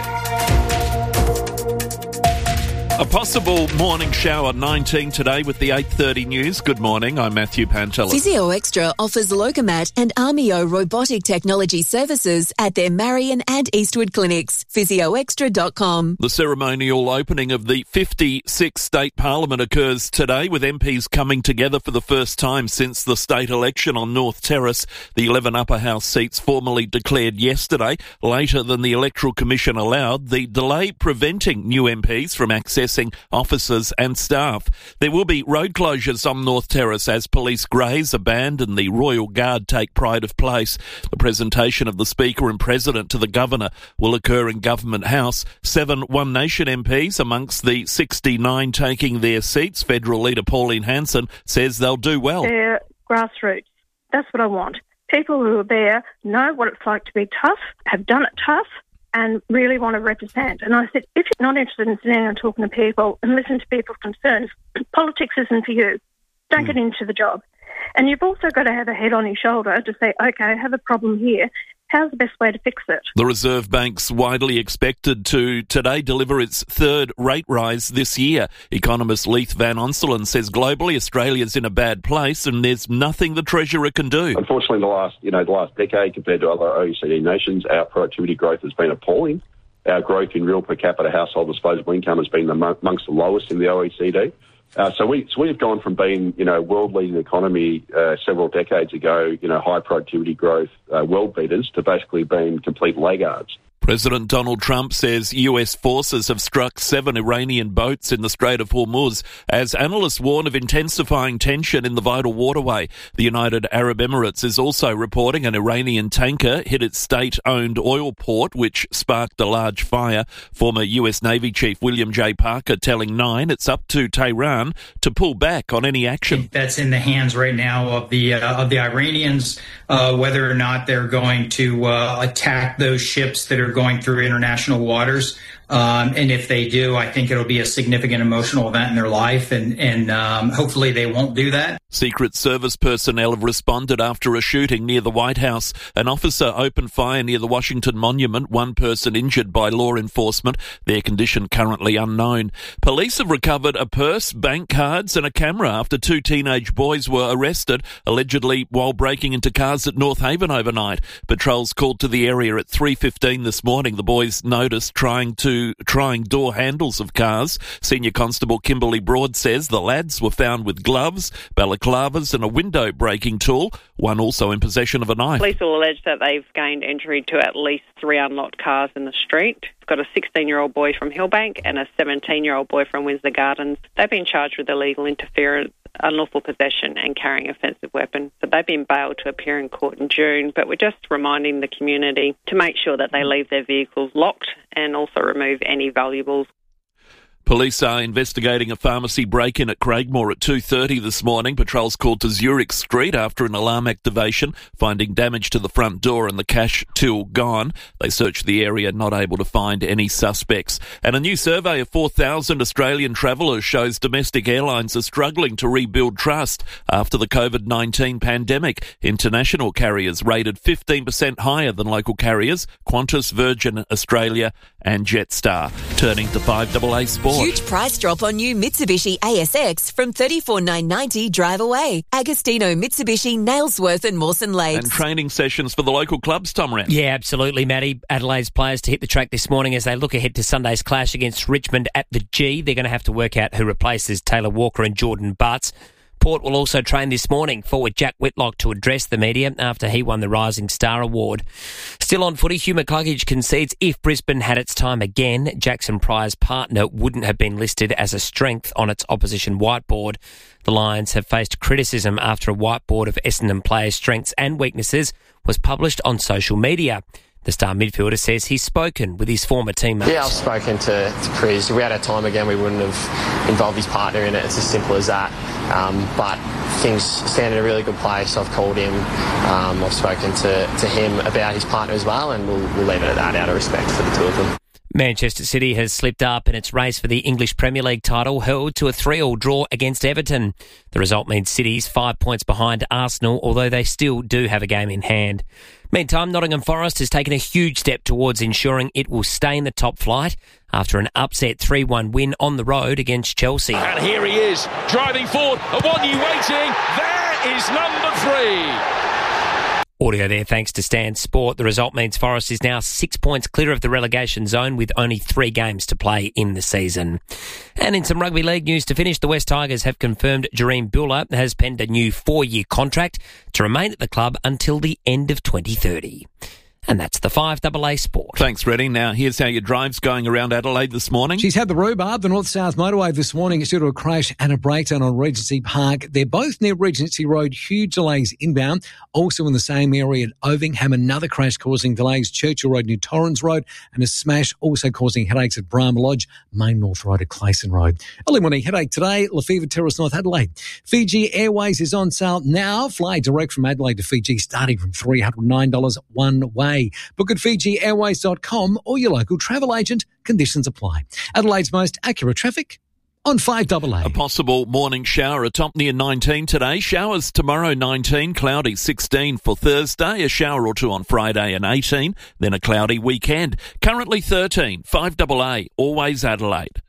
A possible morning shower 19 today with the 8:30 news. Good morning, I'm Matthew Pantelis. Physio Extra offers Locomat and Armio robotic technology services at their Marion and Eastwood clinics. physioextra.com. The ceremonial opening of the 56th State Parliament occurs today with MPs coming together for the first time since the state election on North Terrace. The 11 upper house seats formally declared yesterday, later than the Electoral Commission allowed, the delay preventing new MPs from accessing officers and staff. There will be road closures on North Terrace as police graze a band and the Royal Guard take pride of place. The presentation of the Speaker and President to the Governor will occur in Government House. 7 One Nation MPs amongst the 69 taking their seats. Federal leader Pauline Hanson says they'll do well. They're grassroots. That's what I want. People who are there know what it's like to be tough, have done it tough, and really want to represent. And I said, if you're not interested in sitting and talking to people and listening to people's concerns, politics isn't for you. Don't get into the job. And you've also got to have a head on your shoulder to say, okay, I have a problem here. How's the best way to fix it? The Reserve Bank's widely expected to today deliver its third rate rise this year. Economist Leith Van Onselen says globally Australia's in a bad place and there's nothing the Treasurer can do. Unfortunately, the last decade compared to other OECD nations, our productivity growth has been appalling. Our growth in real per capita household disposable income has been amongst the lowest in the OECD. So we've gone from being, world-leading economy several decades ago, high productivity growth, world beaters, to basically being complete laggards. President Donald Trump says US forces have struck 7 Iranian boats in the Strait of Hormuz as analysts warn of intensifying tension in the vital waterway. The United Arab Emirates is also reporting an Iranian tanker hit its state-owned oil port, which sparked a large fire. Former US Navy Chief William J. Parker telling Nine it's up to Tehran to pull back on any action. That's in the hands right now of the Iranians, whether or not they're going to attack those ships that are going through international waters. And if they do, I think it'll be a significant emotional event in their life, and hopefully they won't do that. Secret Service personnel have responded after a shooting near the White House. An officer opened fire near the Washington Monument, one person injured by law enforcement, their condition currently unknown. Police have recovered a purse, bank cards and a camera after 2 teenage boys were arrested, allegedly while breaking into cars at North Haven overnight. Patrols called to the area at 3:15 this morning. The boys noticed trying door handles of cars. Senior Constable Kimberly Broad says the lads were found with gloves, balaclavas and a window breaking tool, one also in possession of a knife. Police will allege that they've gained entry to at least 3 unlocked cars in the street. We've got a 16-year-old boy from Hillbank and a 17-year-old boy from Windsor Gardens. They've been charged with illegal interference, unlawful possession and carrying offensive weapons. So they've been bailed to appear in court in June, but we're just reminding the community to make sure that they leave their vehicles locked and also remove any valuables. Police are investigating a pharmacy break-in at Craigmore at 2:30 this morning. Patrols called to Zurich Street after an alarm activation, finding damage to the front door and the cash till gone. They searched the area, not able to find any suspects. And a new survey of 4,000 Australian travellers shows domestic airlines are struggling to rebuild trust after the COVID-19 pandemic. International carriers rated 15% higher than local carriers, Qantas, Virgin Australia and Jetstar. Turning to 5AA Sport. Huge price drop on new Mitsubishi ASX from $34,990 drive away. Agostino, Mitsubishi, Nailsworth and Mawson Lakes. And training sessions for the local clubs, Tom Wren. Yeah, absolutely, Matty. Adelaide's players to hit the track this morning as they look ahead to Sunday's clash against Richmond at the G. They're going to have to work out who replaces Taylor Walker and Jordan Butts. Port will also train this morning, forward Jack Whitlock to address the media after he won the Rising Star Award. Still on footy, Hugh McCluggage concedes if Brisbane had its time again, Jackson Pryor's partner wouldn't have been listed as a strength on its opposition whiteboard. The Lions have faced criticism after a whiteboard of Essendon players' strengths and weaknesses was published on social media. The star midfielder says he's spoken with his former teammates. Yeah, I've spoken to Chris. If we had our time again, we wouldn't have involved his partner in it. It's as simple as that. But things stand in a really good place. I've called him. I've spoken to him about his partner as well, and we'll leave it at that out of respect for the two of them. Manchester City has slipped up in its race for the English Premier League title, held to a 3-3 draw against Everton. The result means City's 5 points behind Arsenal, although they still do have a game in hand. Meantime, Nottingham Forest has taken a huge step towards ensuring it will stay in the top flight after an upset 3-1 win on the road against Chelsea. And here he is, driving forward, Awoniyi waiting, there is number 3. Audio there thanks to Stan Sport. The result means Forest is now 6 points clear of the relegation zone with only 3 games to play in the season. And in some rugby league news to finish, the West Tigers have confirmed Jareem Buller has penned a new 4-year contract to remain at the club until the end of 2030. And that's the 5AA Sport. Thanks, Reddy. Now, here's how your drive's going around Adelaide this morning. She's had the rhubarb, the north-south motorway this morning. It's due to a crash and a breakdown on Regency Park. They're both near Regency Road. Huge delays inbound. Also in the same area at Ovingham, another crash causing delays. Churchill Road near Torrens Road. And a smash also causing headaches at Brahma Lodge, Main North Road at Clayson Road. Early morning headache today, Lefevre Terrace, North Adelaide. Fiji Airways is on sale now. Fly direct from Adelaide to Fiji starting from $309 one way. Book at FijiAirways.com or your local travel agent. Conditions apply. Adelaide's most accurate traffic on 5AA. A possible morning shower atop near 19 today. Showers tomorrow 19, cloudy 16 for Thursday. A shower or two on Friday and 18. Then a cloudy weekend. Currently 13, 5AA, always Adelaide.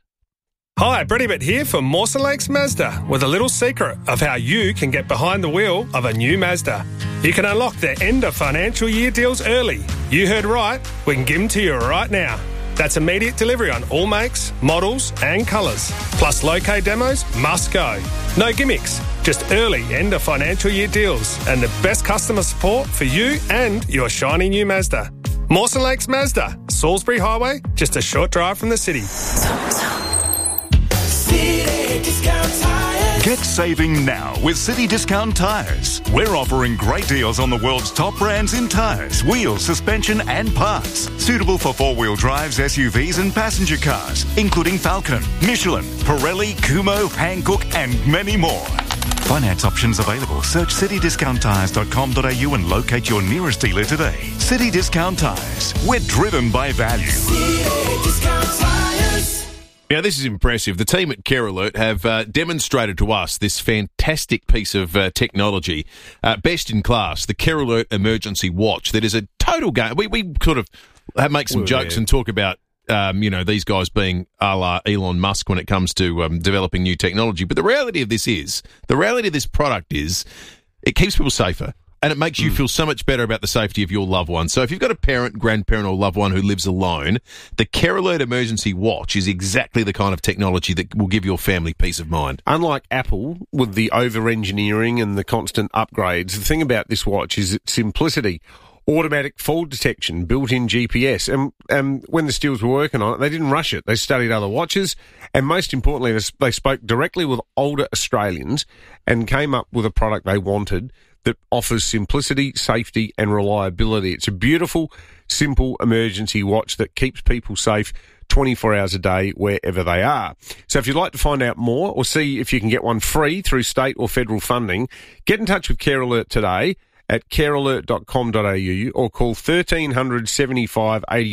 Hi, Brady Bitt here from Mawson Lakes Mazda with a little secret of how you can get behind the wheel of a new Mazda. You can unlock their end of financial year deals early. You heard right, we can give them to you right now. That's immediate delivery on all makes, models and colours. Plus low-K demos must go. No gimmicks, just early end of financial year deals and the best customer support for you and your shiny new Mazda. Mawson Lakes Mazda, Salisbury Highway, just a short drive from the city. Get saving now with City Discount Tyres. We're offering great deals on the world's top brands in tyres, wheels, suspension and parts. Suitable for four-wheel drives, SUVs and passenger cars, including Falcon, Michelin, Pirelli, Kumho, Hankook and many more. Finance options available. Search citydiscounttires.com.au and locate your nearest dealer today. City Discount Tires. We're driven by value. Now, this is impressive. The team at Care Alert have demonstrated to us this fantastic piece of technology, best in class, the Care Alert Emergency Watch. That is a total game. We sort of make some jokes and talk about these guys being a la Elon Musk when it comes to developing new technology. But the reality of this product is it keeps people safer. And it makes you feel so much better about the safety of your loved one. So if you've got a parent, grandparent or loved one who lives alone, the Care Alert Emergency Watch is exactly the kind of technology that will give your family peace of mind. Unlike Apple, with the over-engineering and the constant upgrades, the thing about this watch is its simplicity. Automatic fall detection, built-in GPS. And when the Steels were working on it, they didn't rush it. They studied other watches, and most importantly, they spoke directly with older Australians and came up with a product they wanted that offers simplicity, safety and reliability. It's a beautiful, simple emergency watch that keeps people safe 24 hours a day wherever they are. So if you'd like to find out more or see if you can get one free through state or federal funding, get in touch with Care Alert today at carealert.com.au or call 1300 75 80